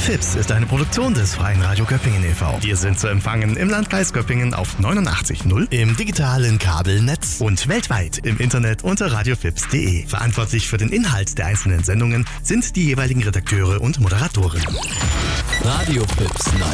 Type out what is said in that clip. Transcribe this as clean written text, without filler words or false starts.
Fips ist eine Produktion des Freien Radio Göppingen e.V. Wir sind zu empfangen im Landkreis Göppingen auf 89.0, im digitalen Kabelnetz und weltweit im Internet unter radiofips.de. Verantwortlich für den Inhalt der einzelnen Sendungen sind die jeweiligen Redakteure und Moderatoren. Radio Fips Night.